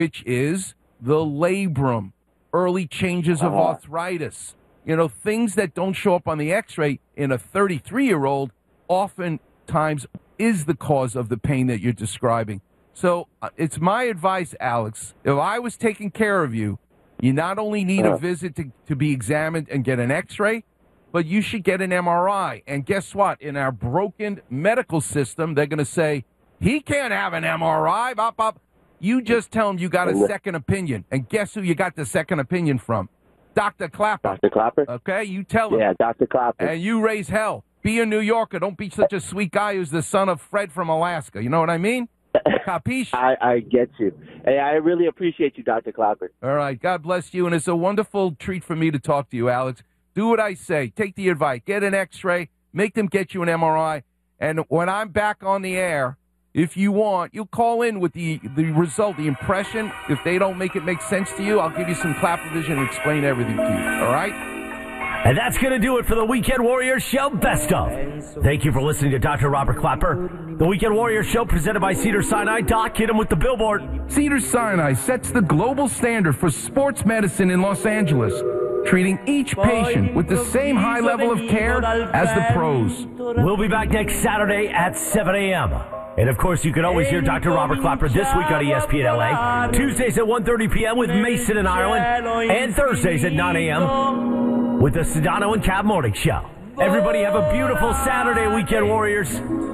which is the labrum, early changes of arthritis. Things that don't show up on the x-ray in a 33-year-old oftentimes is the cause of the pain that you're describing. So it's my advice, Alex, if I was taking care of you, you not only need a visit to be examined and get an x-ray, but you should get an MRI. And guess what? In our broken medical system, they're going to say, he can't have an MRI. Bop, bop. You just tell him you got a second opinion. And guess who you got the second opinion from? Dr. Clapper. Dr. Clapper? Okay, you tell him. Yeah, Dr. Clapper. And you raise hell. Be a New Yorker. Don't be such a sweet guy who's the son of Fred from Alaska. You know what I mean? Capiche? I get you. Hey, I really appreciate you, Dr. Clapper. All right, God bless you. And it's a wonderful treat for me to talk to you, Alex. Do what I say. Take the advice. Get an x-ray. Make them get you an MRI. And when I'm back on the air, if you want, you call in with the result, the impression. If they don't make it make sense to you, I'll give you some Clapper vision and explain everything to you. All right? And that's going to do it for the Weekend Warriors Show Best Of. Thank you for listening to Dr. Robert Clapper. The Weekend Warriors Show presented by Cedars-Sinai. Doc, hit him with the billboard. Cedars-Sinai sets the global standard for sports medicine in Los Angeles, treating each patient with the same high level of care as the pros. We'll be back next Saturday at 7 a.m. And, of course, you can always hear Dr. Robert Clapper this week on ESPN LA, Tuesdays at 1:30 p.m. with Mason and Ireland, and Thursdays at 9 a.m. with the Sedano and Cab Morning Show. Everybody have a beautiful Saturday, Weekend Warriors.